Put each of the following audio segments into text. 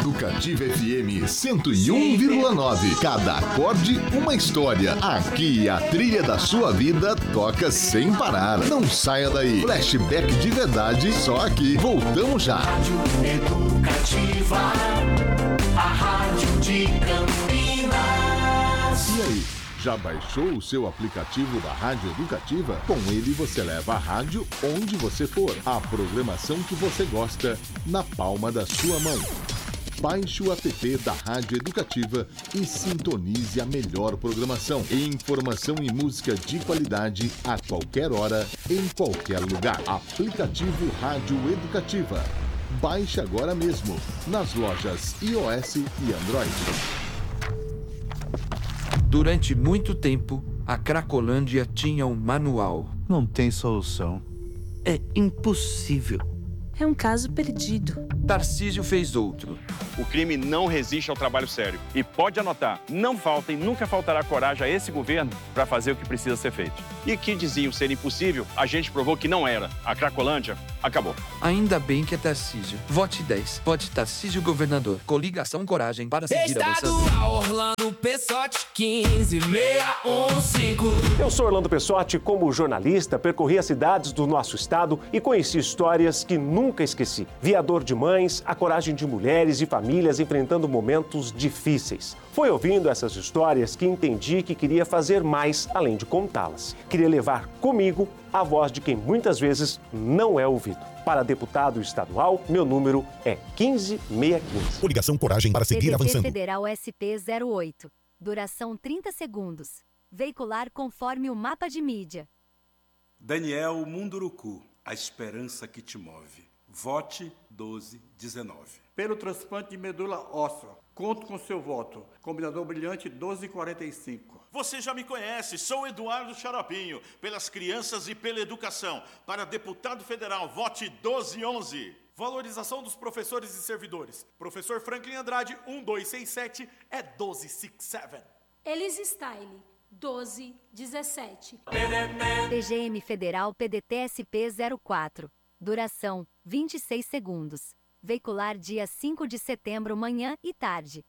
Educativa FM 101,9. Cada acorde, uma história. Aqui a trilha da sua vida toca sem parar. Não saia daí. Flashback de verdade, só aqui. Voltamos já. Rádio Educativa, a rádio de Campinas. E aí, já baixou o seu aplicativo da Rádio Educativa? Com ele você leva a rádio onde você for. A programação que você gosta na palma da sua mão. Baixe o app da Rádio Educativa e sintonize a melhor programação. Informação e música de qualidade a qualquer hora, em qualquer lugar. Aplicativo Rádio Educativa. Baixe agora mesmo, nas lojas iOS e Android. Durante muito tempo, a Cracolândia tinha um manual. Não tem solução. É impossível. É um caso perdido. Tarcísio fez outro. O crime não resiste ao trabalho sério. E pode anotar, não falta e nunca faltará coragem a esse governo para fazer o que precisa ser feito. E que diziam ser impossível, a gente provou que não era. A Cracolândia acabou. Ainda bem que é Tarcísio. Vote 10. Vote Tarcísio governador. Coligação Coragem para seguir avançando. Estadual Orlando Pessotti 15615. Eu sou Orlando Pessotti. Como jornalista, percorri as cidades do nosso estado e conheci histórias que nunca esqueci. Vi a dor de mães, a coragem de mulheres e famílias enfrentando momentos difíceis. Foi ouvindo essas histórias que entendi que queria fazer mais além de contá-las. Queria levar comigo a voz de quem muitas vezes não é ouvido. Para deputado estadual, meu número é 15615. Coligação Coragem para seguir PDT avançando. Federal SP08. Duração 30 segundos. Veicular conforme o mapa de mídia. Daniel Munduruku, a esperança que te move. Vote 1219. Pelo transplante de medula óssea, conto com seu voto. Combinador brilhante 1245. Você já me conhece, sou Eduardo Xaropinho. Pelas crianças e pela educação. Para deputado federal, vote 1211. Valorização dos professores e servidores. Professor Franklin Andrade, 1267 é 1267. Elis Style, 1217. PGM Federal PDT SP04. Duração 26 segundos. Veicular dia 5 de setembro, manhã e tarde.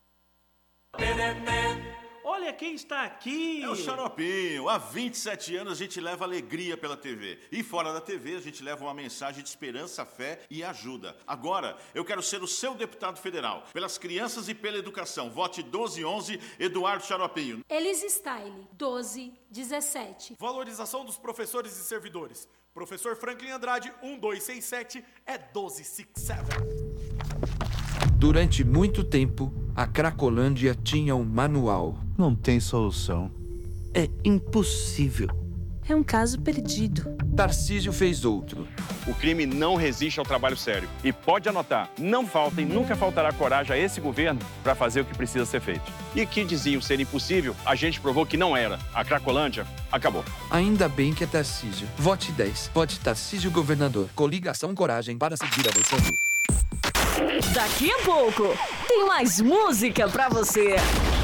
Olha quem está aqui! É o Xaropinho. Há 27 anos a gente leva alegria pela TV. E fora da TV a gente leva uma mensagem de esperança, fé e ajuda. Agora eu quero ser o seu deputado federal. Pelas crianças e pela educação. Vote 1211, Eduardo Xaropinho. Elis Style, 1217. Valorização dos professores e servidores. Professor Franklin Andrade, 1267 é 1267. Durante muito tempo, a Cracolândia tinha um manual. Não tem solução. É impossível. É um caso perdido. Tarcísio fez outro. O crime não resiste ao trabalho sério. E pode anotar, não falta e nunca faltará coragem a esse governo para fazer o que precisa ser feito. E que diziam ser impossível, a gente provou que não era. A Cracolândia acabou. Ainda bem que é Tarcísio. Vote 10. Vote Tarcísio governador. Coligação Coragem para seguir avançando. Daqui a pouco tem mais música pra você.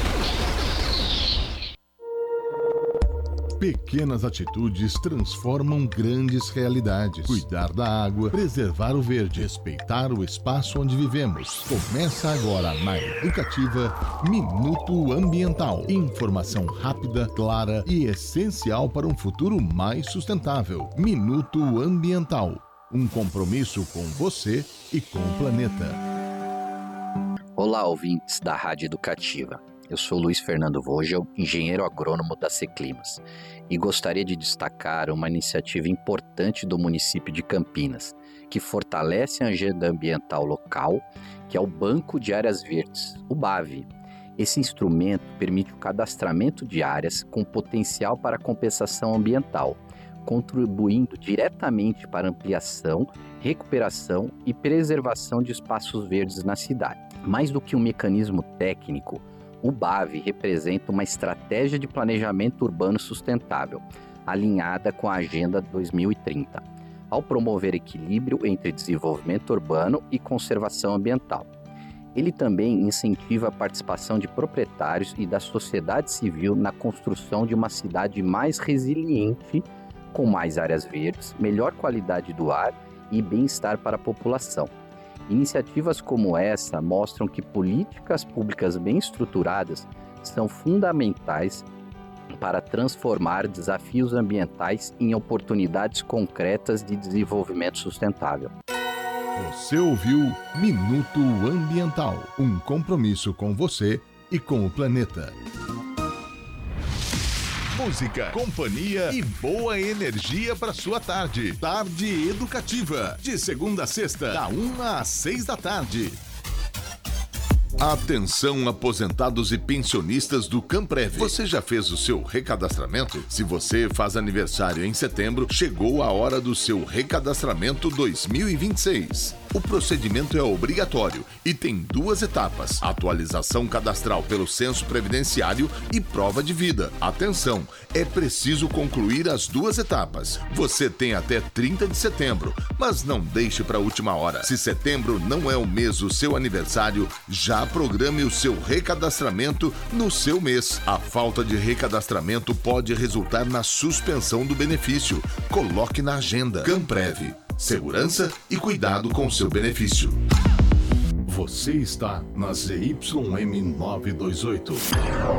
Pequenas atitudes transformam grandes realidades. Cuidar da água, preservar o verde, respeitar o espaço onde vivemos. Começa agora na Educativa Minuto Ambiental. Informação rápida, clara e essencial para um futuro mais sustentável. Minuto Ambiental. Um compromisso com você e com o planeta. Olá, ouvintes da Rádio Educativa. Eu sou Luiz Fernando Vogel, engenheiro agrônomo da Seclimas, e gostaria de destacar uma iniciativa importante do município de Campinas, que fortalece a agenda ambiental local, que é o Banco de Áreas Verdes, o BAV. Esse instrumento permite o cadastramento de áreas com potencial para compensação ambiental, contribuindo diretamente para a ampliação, recuperação e preservação de espaços verdes na cidade. Mais do que um mecanismo técnico, o BAV representa uma estratégia de planejamento urbano sustentável, alinhada com a Agenda 2030, ao promover equilíbrio entre desenvolvimento urbano e conservação ambiental. Ele também incentiva a participação de proprietários e da sociedade civil na construção de uma cidade mais resiliente, com mais áreas verdes, melhor qualidade do ar e bem-estar para a população. Iniciativas como essa mostram que políticas públicas bem estruturadas são fundamentais para transformar desafios ambientais em oportunidades concretas de desenvolvimento sustentável. Você ouviu Minuto Ambiental, um compromisso com você e com o planeta. Música, companhia e boa energia para sua tarde. Tarde Educativa, de segunda a sexta, da 1 às 6 da tarde. Atenção, aposentados e pensionistas do Camprev. Você já fez o seu recadastramento? Se você faz aniversário em setembro, chegou a hora do seu recadastramento 2026. O procedimento é obrigatório e tem 2 etapas: atualização cadastral pelo censo previdenciário e prova de vida. Atenção, é preciso concluir as 2 etapas. Você tem até 30 de setembro, mas não deixe para a última hora. Se setembro não é o mês do seu aniversário, já programe o seu recadastramento no seu mês. A falta de recadastramento pode resultar na suspensão do benefício. Coloque na agenda. Camprev. Segurança e cuidado com seu benefício. Você está na ZYM 928.